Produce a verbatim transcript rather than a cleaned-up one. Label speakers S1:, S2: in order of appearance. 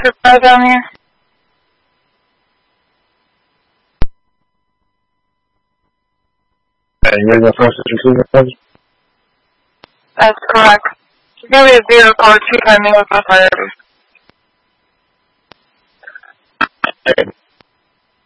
S1: for down here?
S2: And you're the first receiver, please?
S1: That's correct. It's going to be a zero call two pending with the fire.